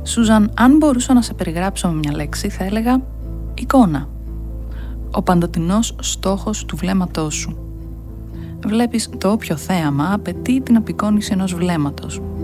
Σούζαν, αν μπορούσα να σε περιγράψω με μια λέξη, θα έλεγα εικόνα. Ο παντοτινός στόχος του βλέμματός σου. Βλέπεις, το όποιο θέαμα απαιτεί την απεικόνιση ενός βλέμματος.